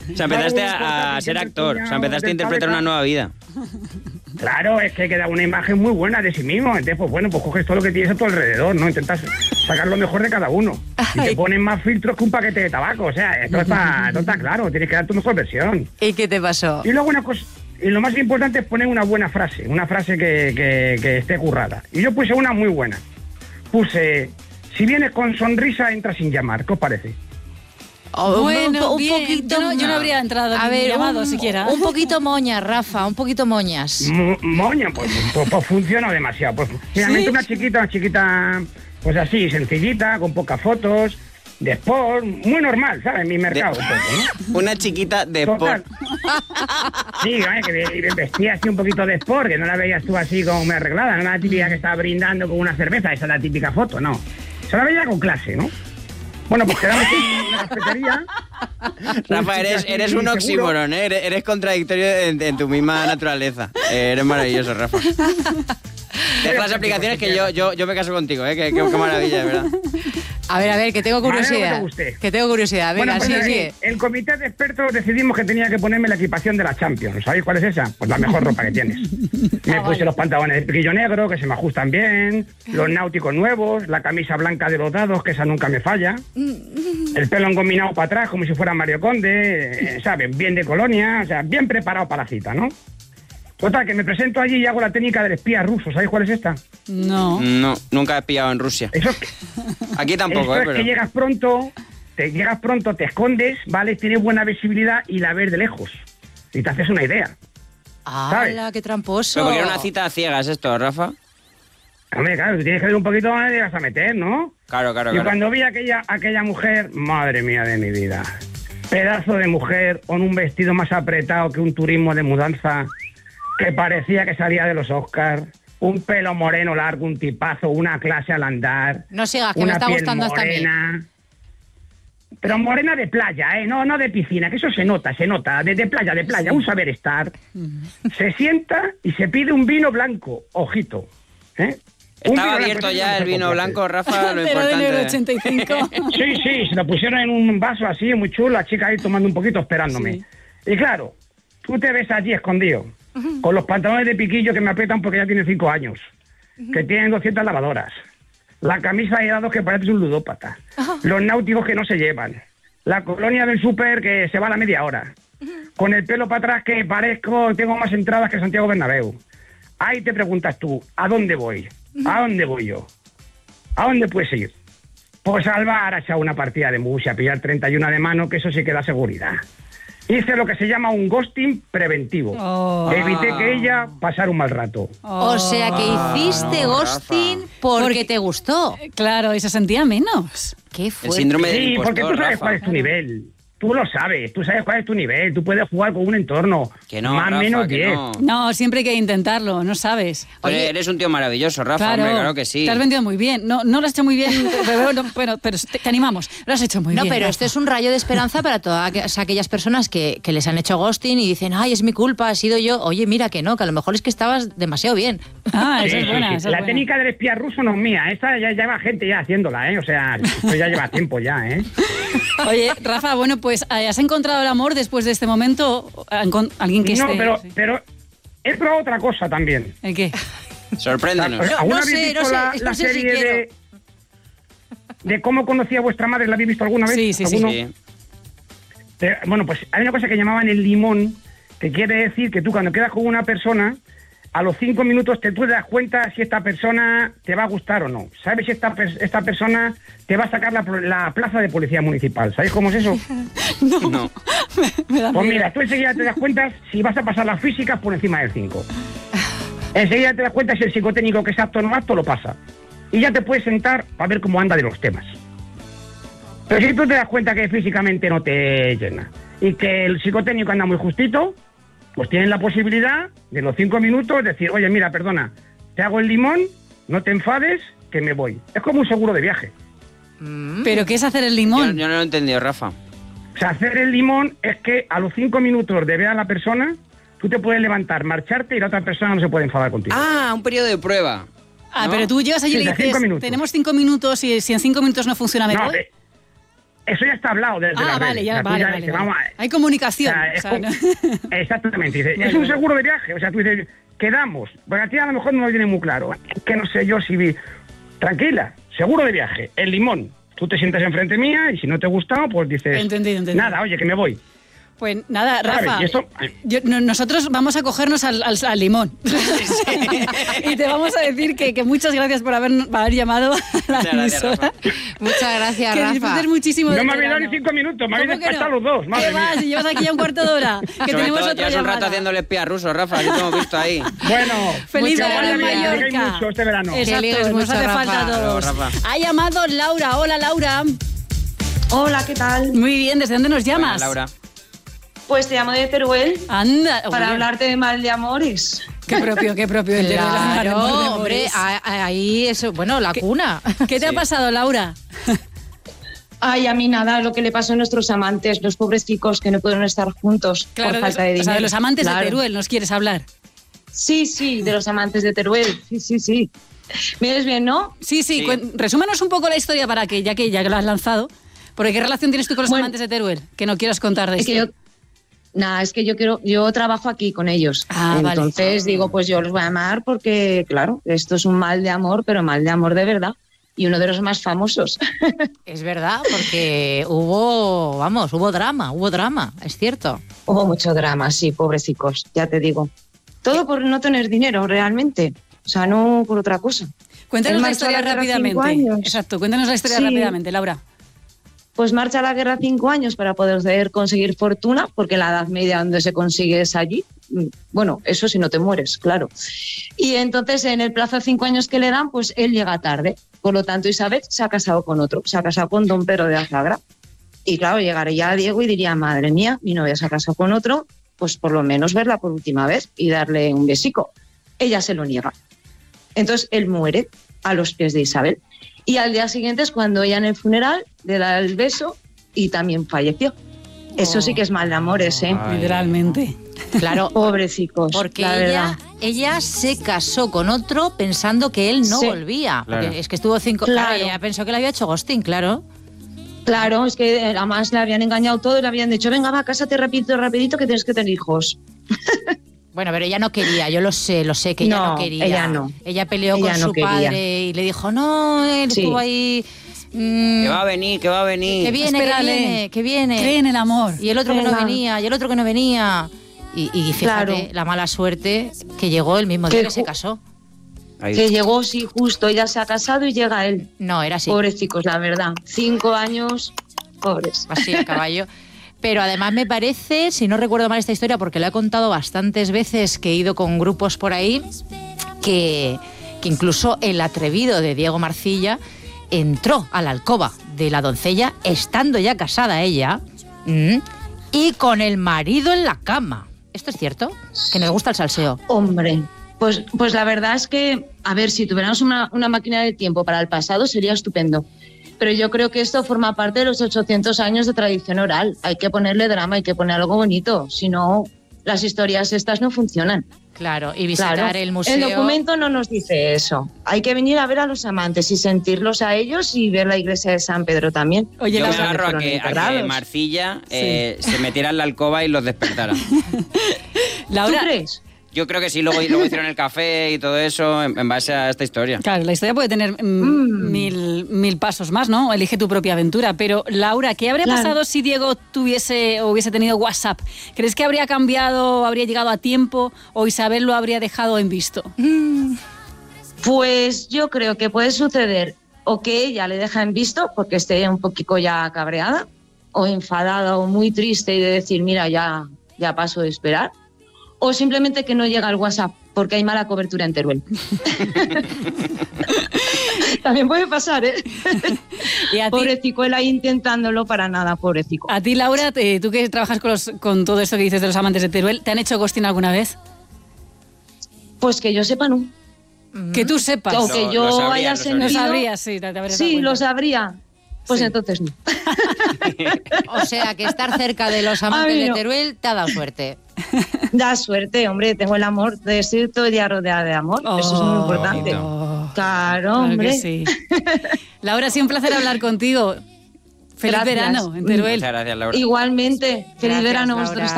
O sea, empezaste a ser actor, o sea, empezaste a interpretar una nueva vida. Claro, es que queda una imagen muy buena de sí mismo. Entonces, pues bueno, pues coges todo lo que tienes a tu alrededor, ¿no? Intentas sacar lo mejor de cada uno. Y te ponen más filtros que un paquete de tabaco. O sea, esto está claro, tienes que dar tu mejor versión. ¿Y qué te pasó? Y luego una cosa, y lo más importante es poner una buena frase, una frase que esté currada. Y yo puse una muy buena. Puse, si vienes con sonrisa, entra sin llamar. ¿Qué os parece? Bueno, un bien. poquito. Yo no habría entrado ni llamado siquiera. Un poquito moñas, Rafa, un poquito moñas. Moña, pues funciona demasiado. Pues finalmente una chiquita, pues así, sencillita, con pocas fotos, de sport, muy normal, ¿sabes? En mi mercado. Un poco, ¿no? Una chiquita de Total. sport. Sí, que vestía así un poquito de sport, que no la veías tú así como muy arreglada, no la típica que estaba brindando con una cerveza, esa es la típica foto, no. Se la veía con clase, ¿no? Bueno, pues quedamos en la cafetería. Rafa, eres un oxímoron, ¿eh? Eres contradictorio en tu misma naturaleza. Eres maravilloso, Rafa. Deja las aplicaciones que yo me caso contigo, ¿eh? Qué maravilla, de verdad. A ver, que tengo curiosidad. Que te guste. Venga, Bueno, pues sigue. el comité de expertos decidimos que tenía que ponerme la equipación de la Champions. ¿Sabéis cuál es esa? Pues la mejor ropa que tienes. Me puse los pantalones de piquillo negro, que se me ajustan bien, los náuticos nuevos, la camisa blanca de los dados, que esa nunca me falla, el pelo engominado para atrás, como si fuera Mario Conde, ¿sabes? Bien de colonia, o sea, bien preparado para la cita, ¿no? Total, que me presento allí y hago la técnica del espía ruso. ¿Sabéis cuál es esta? No, nunca he pillado en Rusia. Eso es que, Aquí tampoco, esto es pero... que llegas pronto, te escondes, ¿vale? Tienes buena visibilidad y la ves de lejos. Y te haces una idea. ¡Hala, qué tramposo! Pero porque era una cita a ciegas esto, Rafa. Hombre, claro, tú tienes que ver un poquito dónde te vas a meter, ¿no? Claro. Y cuando vi a aquella mujer, madre mía de mi vida, pedazo de mujer con un vestido más apretado que un turismo de mudanza, que parecía que salía de los Oscars, un pelo moreno largo, un tipazo, una clase al andar. No sigas, que me una está piel gustando hasta a mí. morena. Pero morena de playa, no de piscina, que eso se nota, de playa, un saber estar. Se sienta y se pide un vino blanco, ojito, ¿eh? Estaba abierto ya el vino blanco, Rafa, lo pero importante. de 85. Sí, se lo pusieron en un vaso así, muy chulo, la chica ahí tomando un poquito, esperándome. Sí. Y claro, tú te ves allí escondido, con los pantalones de piquillo que me aprietan porque ya tiene 5 años, que tienen 200 lavadoras, la camisa de dados que parece un ludópata, los náuticos que no se llevan, la colonia del súper que se va a la media hora, con el pelo para atrás que tengo más entradas que Santiago Bernabéu. Ahí te preguntas tú, ¿a dónde voy? ¿A dónde voy yo? ¿A dónde puedes ir? Pues al bar a echar una partida de mus y a pillar 31 de mano, que eso sí que da seguridad. Hice lo que se llama un ghosting preventivo. Evité que ella pasara un mal rato. O sea que hiciste ghosting porque te gustó. Claro, y se sentía menos. Qué fuerte. El síndrome del Sí, impostor, porque tú sabes Rafa. cuál es tu nivel. Tú lo sabes, tú sabes cuál es tu nivel. Tú puedes jugar con un entorno. Que no, más o Rafa, menos que 10. no. No, siempre hay que intentarlo, no sabes. Oye, eres un tío maravilloso, Rafa, hombre, claro que sí. Te has vendido muy bien. No lo has hecho muy bien, pero te animamos. Lo has hecho muy bien. No, pero Rafa. esto es un rayo de esperanza para todas aquellas personas que les han hecho ghosting y dicen, ay, es mi culpa, ha sido yo. Oye, mira que no, que a lo mejor es que estabas demasiado bien. Ah, esa Sí, es buena. sí. Esa es La buena. técnica del espía ruso no es mía. Esta ya lleva gente ya haciéndola, ¿eh? O sea, esto ya lleva tiempo ya, ¿eh? Oye, Rafa, bueno, pues ¿has encontrado el amor después de este momento? ¿Alguien que No, esté...? pero he probado otra cosa también. ¿El qué? Sorpréndenos. ¿Alguna no habéis sé, visto no sé, la no sé si serie quiero. de cómo conocí a vuestra madre? ¿La habéis visto alguna vez? Sí. ¿Alguno? Sí. Bueno, pues hay una cosa que llamaban el limón, que quiere decir que tú cuando quedas con una persona, a los 5 minutos tú te das cuenta si esta persona te va a gustar o no. ¿Sabes si esta persona te va a sacar la plaza de policía municipal? ¿Sabéis cómo es eso? No. Me da Pues miedo. mira, tú enseguida te das cuenta si vas a pasar las físicas por encima del 5. Enseguida te das cuenta si el psicotécnico que es apto o no apto lo pasa. Y ya te puedes sentar para ver cómo anda de los temas. Pero si tú te das cuenta que físicamente no te llena y que el psicotécnico anda muy justito, pues tienes la posibilidad de los 5 minutos decir, oye, mira, perdona, te hago el limón, no te enfades, que me voy. Es como un seguro de viaje. ¿Pero qué es hacer el limón? Yo no lo he entendido, Rafa. O sea, hacer el limón es que a los 5 minutos de ver a la persona, tú te puedes levantar, marcharte y la otra persona no se puede enfadar contigo. Ah, un periodo de prueba. Ah, ¿no? pero tú llegas allí y Sí, le de 5 dices, minutos. tenemos 5 minutos y si en 5 minutos no funciona, me No, voy. Eso ya está hablado desde las vale, redes. ya, O sea, tú vale. dices, vamos Hay comunicación. o sea, exactamente. Dices, es un seguro de viaje. O sea, tú dices, quedamos. Porque a ti a lo mejor no lo viene muy claro. Que no sé yo si vi. Tranquila, seguro de viaje, el Limón. Tú te sientas enfrente mía y si no te gusta, pues dices... Entendido. Nada, oye, que me voy. Pues nada, Rafa, ¿sabes? ¿Y esto? Nosotros vamos a cogernos al Limón. Y te vamos a decir que muchas gracias por haber llamado a la emisora. Muchas gracias, Que Rafa. disfrutes muchísimo No me del habéis dado verano. ni 5 minutos, me habéis ¿Cómo que despachado no? los dos, madre ¿Qué mía. vas? Si llevas aquí ya un cuarto de hora. Que Sobre tenemos todo, otra ya es un rato llamada. haciéndole espía ruso, Rafa, que te hemos visto ahí. Bueno, Feliz que verano vaya en bien, que Mallorca. tengáis mucho este verano. Que ligues Exacto, nos mucho, hace Rafa. falta a todos. Hasta luego, Rafa. Ha llamado Laura. Hola, Laura. Hola, ¿qué tal? Muy bien, ¿desde dónde nos Buenas, llamas? Laura. Pues te llamo de Teruel Anda. para oye, hablarte de mal de amores. Qué propio. el de hablar de Claro, amor de hombre, amores. ahí eso, bueno, la cuna. ¿Qué te ha pasado, Laura? Ay, a mí nada, lo que le pasó a nuestros amantes, los pobres chicos que no pudieron estar juntos por falta de dinero. o sea, de los amantes Claro. de Teruel nos quieres hablar. Sí, de los amantes de Teruel. Sí. ¿Me ves bien, no? Sí, Sí. Resúmanos un poco la historia para que ya que lo has lanzado. Porque ¿qué relación tienes tú con los Bueno, amantes de Teruel? Que no quieras contar de Es esto. que yo trabajo aquí con ellos. Ah, vale. Entonces digo, pues yo los voy a llamar porque, claro, esto es un mal de amor, pero mal de amor de verdad. Y uno de los más famosos. Es verdad, porque hubo drama, es cierto. Hubo mucho drama, sí, pobrecicos, ya te digo. Todo por no tener dinero, realmente. O sea, no por otra cosa. Cuéntanos Él la marchó a historia la guerra rápidamente. 5 años. Exacto, cuéntanos la historia Sí. rápidamente, Laura. Pues marcha a la guerra 5 años para poder conseguir fortuna, porque la Edad Media donde se consigue es allí. Bueno, eso si no te mueres, claro. Y entonces en el plazo de 5 años que le dan, pues él llega tarde. Por lo tanto, Isabel se ha casado con otro, se ha casado con don Pedro de Azagra. Y claro, llegaría Diego y diría, madre mía, mi novia se ha casado con otro, pues por lo menos verla por última vez y darle un besico. Ella se lo niega. Entonces él muere a los pies de Isabel. Y al día siguiente es cuando ella en el funeral le da el beso y también falleció. Eso sí que es mal de amores, ¿eh? Ay. Literalmente. Claro, Pobrecicos. porque la verdad. ella se casó con otro pensando que él no Sí. volvía. Claro. Porque es que estuvo 5 Claro. ella pensó que le había hecho ghosting, claro. Claro, es que además le habían engañado todo y le habían dicho, venga, va, cásate rapidito que tienes que tener hijos. Bueno, pero ella no quería, yo lo sé que ella no No, quería. ella no. Ella peleó Ella con no su quería. padre y le dijo, no, él Sí. estuvo ahí. Que va a venir, que va a venir. Que viene, Espérale. que viene. Cree en el amor. Y el otro que no Venga. venía, y el otro que no venía. Y fíjate, Claro. la mala suerte que llegó el mismo día Que que se ju- casó. Ahí. Que llegó, sí, justo, ella se ha casado y llega él. No, era así. Pobrecicos, la verdad. 5 años, pobres. Así a caballo. Pero además me parece, si no recuerdo mal esta historia, porque lo he contado bastantes veces que he ido con grupos por ahí, que incluso el atrevido de Diego Marcilla entró a la alcoba de la doncella, estando ya casada ella, y con el marido en la cama. ¿Esto es cierto? Que nos gusta el salseo. Hombre, pues la verdad es que, a ver, si tuviéramos una máquina de tiempo para el pasado sería estupendo. Pero yo creo que esto forma parte de los 800 años de tradición oral. Hay que ponerle drama, hay que poner algo bonito. Si no, las historias estas no funcionan. Claro, y visitar Claro. el museo. El documento no nos dice eso. Hay que venir a ver a los amantes y sentirlos a ellos y ver la iglesia de San Pedro también. Oye, Yo me Laura, agarro a fueron que enterrados. Marcilla se metiera en la alcoba y los despertara. ¿Tú Laura, crees? Yo creo que sí, luego hicieron el café y todo eso en base a esta historia. claro, la historia puede tener mil pasos más, ¿no? Elige tu propia aventura. Pero, Laura, ¿qué habría Claro. pasado si Diego hubiese tenido WhatsApp? ¿Crees que habría cambiado, habría llegado a tiempo o Isabel lo habría dejado en visto? Pues yo creo que puede suceder o que ella le deja en visto porque esté un poquito ya cabreada o enfadada o muy triste y de decir, mira, ya paso de esperar. O simplemente que no llega al WhatsApp porque hay mala cobertura en Teruel. También puede pasar, ¿eh? Y a ti, Pobrecico, él ahí intentándolo para nada, pobrecico. a ti, Laura, tú que trabajas con todo esto que dices de los amantes de Teruel, ¿te han hecho ghosting alguna vez? Pues que yo sepa, no. Que tú sepas. O que Lo yo sabría, haya lo sabría. No sentido. sabrías, sí, te habrías dado Sí, cuenta. lo sabría. Pues Sí. entonces no. O sea, que estar cerca de los amantes Ay, de no. Teruel te ha dado suerte. Da suerte, hombre, tengo el amor de estoy todo el día rodeada de amor. Eso es muy Oh, importante. bonito. Claro, Claro hombre. que sí. Laura, ha sido un placer hablar contigo. Feliz Gracias. verano en Teruel. Muchas gracias, Laura. Igualmente, feliz Gracias, verano Laura. vosotros